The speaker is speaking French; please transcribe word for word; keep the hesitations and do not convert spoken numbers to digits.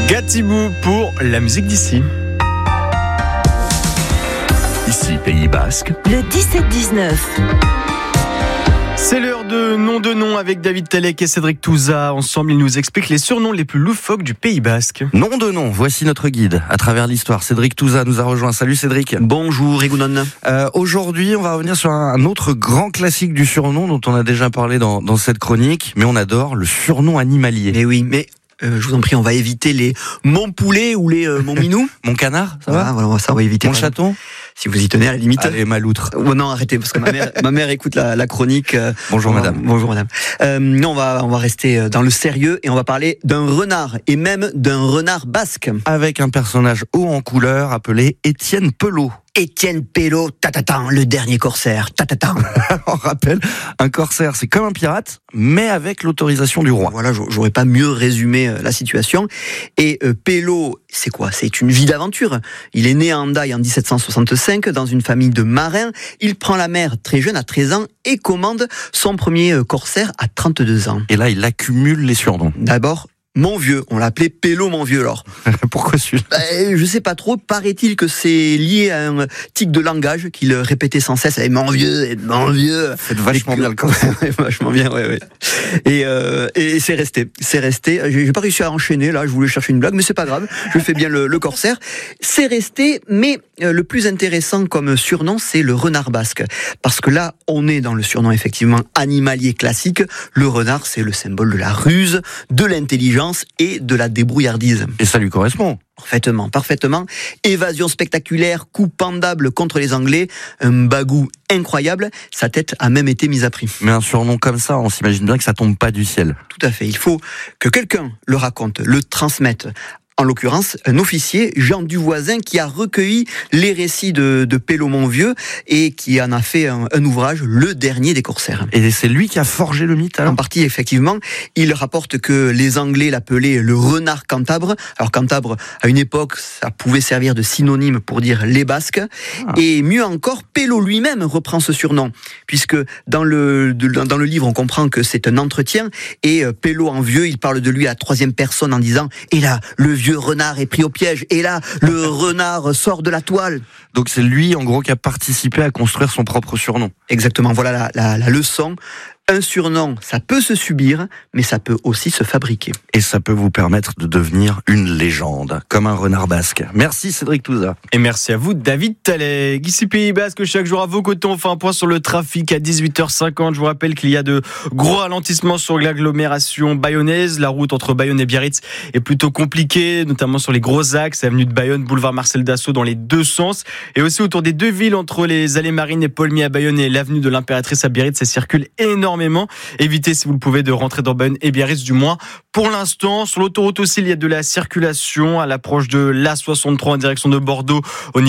Gatibou pour la musique d'ici. Ici, Pays Basque. Le dix-sept dix-neuf. C'est l'heure de nom de nom avec David Talek et Cédric Touza. Ensemble, ils nous expliquent les surnoms les plus loufoques du Pays Basque. Nom de nom, voici notre guide à travers l'histoire. Cédric Touza nous a rejoint. Salut Cédric. Bonjour Egounon. Euh, aujourd'hui, on va revenir sur un autre grand classique du surnom dont on a déjà parlé dans, dans cette chronique, mais on adore le surnom animalier. Eh oui, mais euh, je vous en prie, on va éviter les mon poulet ou les euh, mon minou. Mon canard, ça Voilà, va voilà, ça on va éviter. Mon chaton. Si vous y tenez à la limite. Allez, ma loutre. Oh, non, arrêtez, parce que ma mère, ma mère écoute la, la chronique. Euh, Bonjour on va- madame. Bonjour madame. Euh, non, on va, on va rester dans le sérieux et on va parler d'un renard, et même d'un renard basque. Avec un personnage haut en couleur appelé Étienne Pelot. Étienne Pelot, tatatan, le dernier corsaire, tatatan. On rappelle, un corsaire, c'est comme un pirate, mais avec l'autorisation du roi. Voilà, j'aurais pas mieux résumé euh, la situation. Et euh, Pelot, c'est quoi? C'est une vie d'aventure. Il est né à Hendaye en dix-sept cent soixante-cinq dans une famille de marins. Il prend la mer très jeune, à treize ans, et commande son premier euh, corsaire à trente-deux ans. Et là, il accumule les surnoms. D'abord, mon vieux, on l'appelait Pelot mon vieux alors. Pourquoi celui-là? Ben, je sais pas trop, paraît-il que c'est lié à un tic de langage qu'il répétait sans cesse, eh, mon vieux, eh, mon vieux. Faites vachement Et que- bien le corsaire. Ouais, vachement bien, ouais, ouais. Et, euh, et c'est resté, c'est resté. J'ai j'ai pas réussi à enchaîner là, je voulais chercher une blague, mais c'est pas grave, je fais bien le, le corsaire. C'est resté, mais euh, le plus intéressant comme surnom, c'est le renard basque. Parce que là, on est dans le surnom effectivement animalier classique. Le renard, c'est le symbole de la ruse, de l'intelligence et de la débrouillardise. Et ça lui correspond. Parfaitement, parfaitement. Évasion spectaculaire, coup pendable contre les Anglais, un bagou incroyable. Sa tête a même été mise à prix. Mais un surnom comme ça, on s'imagine bien que ça tombe pas du ciel. Tout à fait. Il faut que quelqu'un le raconte, le transmette. En l'occurrence, un officier, Jean Duvoisin, qui a recueilli les récits de, de Pelot mon vieux et qui en a fait un, un ouvrage, Le dernier des corsaires. Et c'est lui qui a forgé le mythe, alors? En partie, effectivement, il rapporte que les Anglais l'appelaient le renard cantabre. Alors cantabre, à une époque, ça pouvait servir de synonyme pour dire les Basques. Ah. Et mieux encore, Pelot lui-même reprend ce surnom, puisque dans le, de- dans le livre, on comprend que c'est un entretien, et euh, Pelot en vieux, il parle de lui à la troisième personne en disant « Et là, le vieux renard est pris au piège, et là, le renard sort de la toile. » Donc c'est lui, en gros, qui a participé à construire son propre surnom. Exactement, voilà la, la, la leçon. Un surnom, ça peut se subir, mais ça peut aussi se fabriquer. Et ça peut vous permettre de devenir une légende, comme un renard basque. Merci Cédric Touza. Et merci à vous, David Talek. Ici Pays Basque, chaque jour à vos côtés, on fait un point sur le trafic à dix-huit heures cinquante. Je vous rappelle qu'il y a de gros ralentissements sur l'agglomération bayonnaise. La route entre Bayonne et Biarritz est plutôt compliquée, notamment sur les gros axes, avenue de Bayonne, boulevard Marcel Dassault dans les deux sens. Et aussi autour des deux villes, entre les allées marines et Paulmier à Bayonne et l'avenue de l'Impératrice à Biarritz, ça circule énormément. Évitez, si vous le pouvez, de rentrer dans Bayonne et Biarritz, du moins pour l'instant. Sur l'autoroute aussi, il y a de la circulation à l'approche de l'A soixante-trois en direction de Bordeaux, au niveau